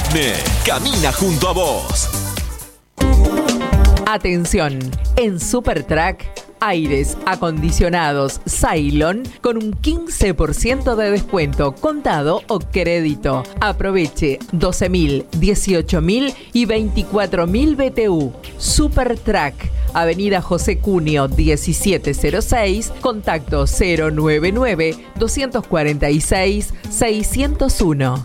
Dafne camina junto a vos. Atención, en Supertrack, aires acondicionados Cylon con un 15% de descuento, contado o crédito. Aproveche 12.000, 18.000 y 24.000 BTU. Supertrack, Avenida José Cunio 1706, contacto 099-246-601.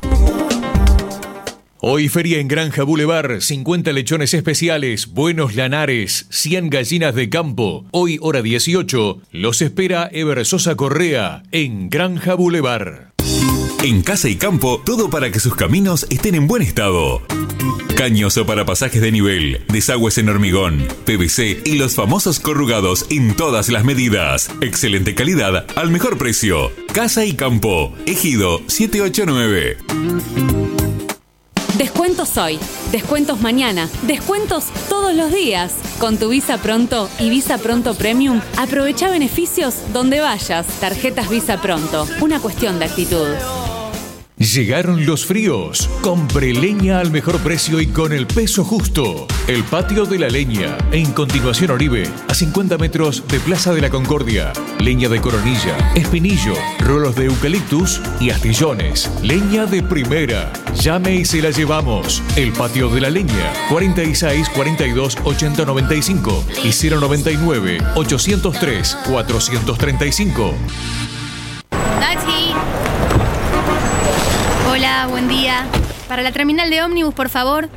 Hoy feria en Granja Boulevard, 50 lechones especiales, buenos lanares, 100 gallinas de campo. Hoy, hora 18, los espera Ever Sosa Correa en Granja Boulevard. En Casa y Campo, todo para que sus caminos estén en buen estado. Caños para pasajes de nivel, desagües en hormigón, PVC y los famosos corrugados en todas las medidas. Excelente calidad al mejor precio. Casa y Campo, Ejido 789. Descuentos hoy, descuentos mañana, descuentos todos los días. Con tu Visa Pronto y Visa Pronto Premium, aprovecha beneficios donde vayas. Tarjetas Visa Pronto, una cuestión de actitud. Llegaron los fríos. Compre leña al mejor precio y con el peso justo. El Patio de la Leña, en Continuación Oribe, a 50 metros de Plaza de la Concordia. Leña de coronilla, espinillo, rolos de eucaliptus y astillones. Leña de primera. Llame y se la llevamos. El Patio de la Leña, 46 42 80 95 y 099 803 435. Taxi. Hola, buen día. Para la terminal de ómnibus, por favor.